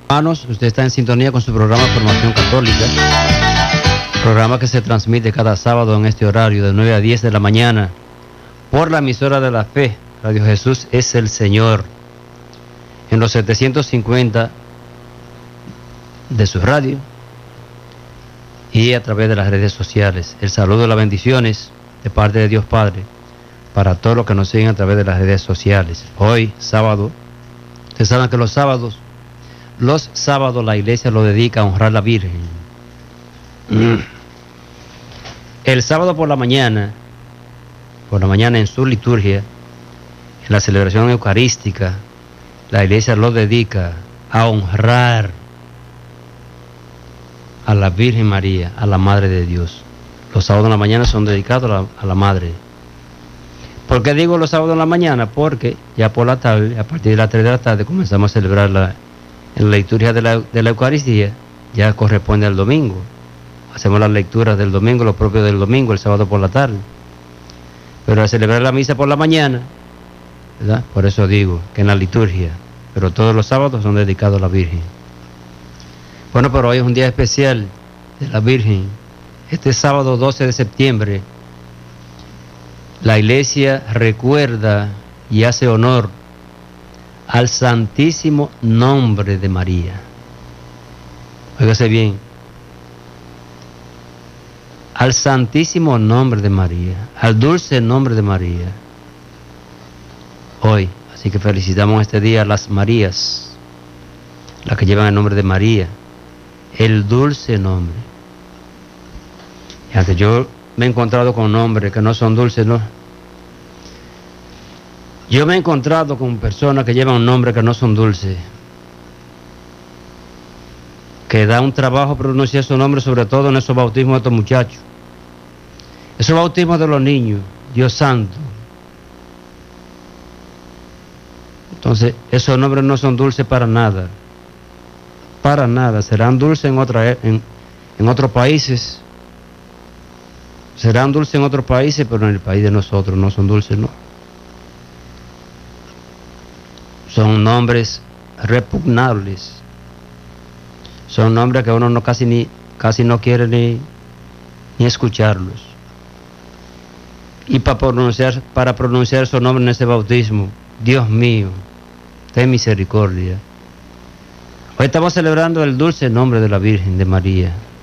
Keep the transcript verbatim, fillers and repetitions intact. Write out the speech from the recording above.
Hermanos, usted está en sintonía con su programa Formación Católica, programa que se transmite cada sábado en este horario de nueve a diez de la mañana por la emisora de la fe, Radio Jesús es el Señor, en los setecientos cincuenta de su radio y a través de las redes sociales. El saludo y las bendiciones de parte de Dios Padre para todos los que nos siguen a través de las redes sociales. Hoy, sábado, ustedes saben que los sábados Los sábados la iglesia lo dedica a honrar a la Virgen. El sábado por la mañana, por la mañana en su liturgia, en la celebración eucarística, la iglesia lo dedica a honrar a la Virgen María, a la Madre de Dios. Los sábados en la mañana son dedicados a la, a la Madre. ¿Por qué digo los sábados en la mañana? Porque ya por la tarde, a partir de las tres de la tarde, comenzamos a celebrar la En la liturgia de la, de la Eucaristía, ya corresponde al domingo. Hacemos las lecturas del domingo, lo propio del domingo, el sábado por la tarde. Pero al celebrar la misa por la mañana, ¿verdad? Por eso digo que en la liturgia, pero todos los sábados son dedicados a la Virgen. Bueno, pero hoy es un día especial de la Virgen. Este sábado doce de septiembre, la iglesia recuerda y hace honor al santísimo nombre de María. Óigase bien. Al santísimo nombre de María, al dulce nombre de María. Hoy, así que felicitamos este día a las Marías, las que llevan el nombre de María, el dulce nombre. Y antes yo me he encontrado con nombres que no son dulces, ¿no? Yo me he encontrado con personas que llevan un nombre que no son dulces, que da un trabajo pronunciar su nombre, sobre todo en esos bautismos de estos muchachos, esos bautismos de los niños, Dios santo. Entonces, esos nombres no son dulces para nada, para nada. Serán dulces en, otra, en, en otros países, serán dulces en otros países, pero en el país de nosotros no son dulces, no. Son nombres repugnables. Son nombres que uno no casi ni casi no quiere ni, ni escucharlos. Y para pronunciar, para pronunciar esos nombres en ese bautismo, Dios mío, ten misericordia. Hoy estamos celebrando el dulce nombre de la Virgen de María.